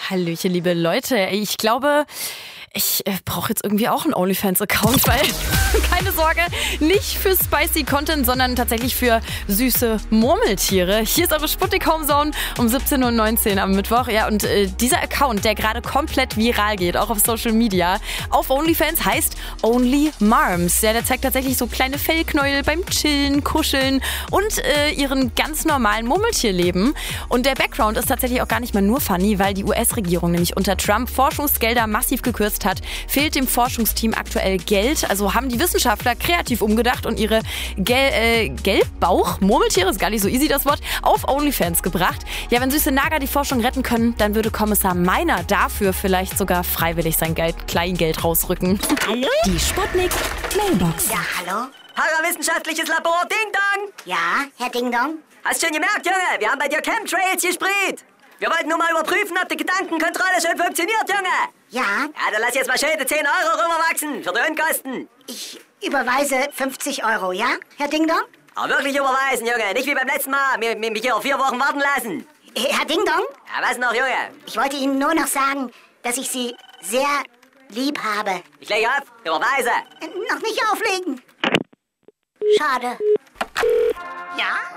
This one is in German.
Hallöchen, liebe Leute. Ich glaube, ich brauche jetzt irgendwie auch einen OnlyFans-Account, weil, keine Sorge, nicht für spicy Content, sondern tatsächlich für süße Murmeltiere. Hier ist eure Sputnik Homezone um 17:19 Uhr am Mittwoch. Ja, und dieser Account, der gerade komplett viral geht, auch auf Social Media, auf OnlyFans, heißt Only Marms. Ja, der zeigt tatsächlich so kleine Fellknäuel beim Chillen, Kuscheln und ihren ganz normalen Murmeltierleben. Und der Background ist tatsächlich auch gar nicht mal nur funny, weil die US-Regierung nämlich unter Trump Forschungsgelder massiv gekürzt hat, fehlt dem Forschungsteam aktuell Geld. Also haben die Wissenschaftler kreativ umgedacht und ihre Gelbbauch-Murmeltiere, ist gar nicht so easy das Wort, auf OnlyFans gebracht. Ja, wenn süße Nager die Forschung retten können, dann würde Kommissar Meiner dafür vielleicht sogar freiwillig sein Kleingeld rausrücken. Hallo? Die Sputnik Mailbox. Ja, hallo? Parawissenschaftliches Labor, Ding Dong! Ja, Herr Ding Dong? Hast schon gemerkt, Junge? Wir haben bei dir Chemtrails gesprüht! Wir wollten nur mal überprüfen, ob die Gedankenkontrolle schon funktioniert, Junge! Ja, Ja, dann lass jetzt mal schön die 10 Euro rüberwachsen für die Unkosten. ich überweise 50 Euro, ja, Herr Ding Dong? Aber wirklich überweisen, Junge. Nicht wie beim letzten Mal. Mich hier 4 Wochen warten lassen. Herr Ding Dong, Ja, was noch, Junge? ich wollte Ihnen nur noch sagen, dass ich Sie sehr lieb habe. Ich lege auf. Überweise. Noch nicht auflegen. Schade. Ja?